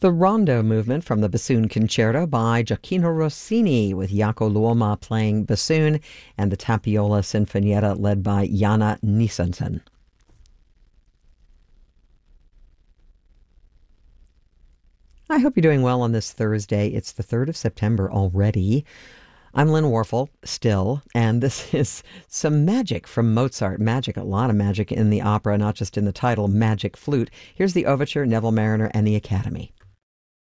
The Rondo movement from the Bassoon Concerto by Gioacchino Rossini, with Jaakko Luoma playing bassoon, and the Tapiola Sinfonietta led by Jana Nielsen. I hope you're doing well on this Thursday. It's the 3rd of September already. I'm Lynn Warfel, still, and this is some magic from Mozart. Magic, a lot of magic in the opera, not just in the title, Magic Flute. Here's the overture, Neville Marriner and the Academy.